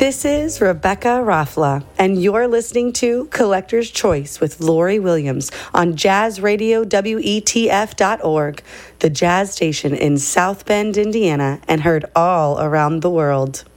This is Rebecca Raffla, and you're listening to Collector's Choice with Lori Williams on jazzradiowetf.org, the jazz station in South Bend, Indiana, and heard all around the world.